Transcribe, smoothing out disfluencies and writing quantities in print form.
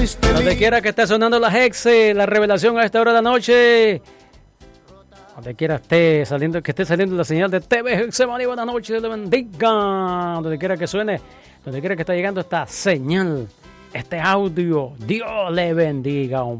fuiste Donde mi... quiera que esté sonando la Hexe, la revelación a esta hora de la noche. Donde quiera esté saliendo, que esté saliendo la señal de TV Hexemaní, buenas noches, Dios le bendiga. Donde quiera que suene, donde quiera que esté llegando esta señal, este audio, Dios le bendiga.